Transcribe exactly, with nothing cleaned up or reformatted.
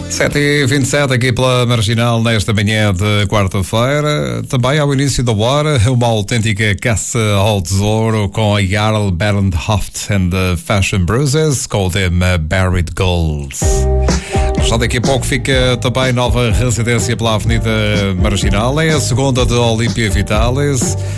sete e vinte e sete aqui pela Marginal nesta manhã de quarta-feira. Também ao início da hora, uma autêntica caça ao tesouro com a Jarl Bernhoft and the Fashion Bruises com o tema Buried Gold. Já daqui a pouco fica também nova residência pela Avenida Marginal. É a segunda de Olímpia Vitalis.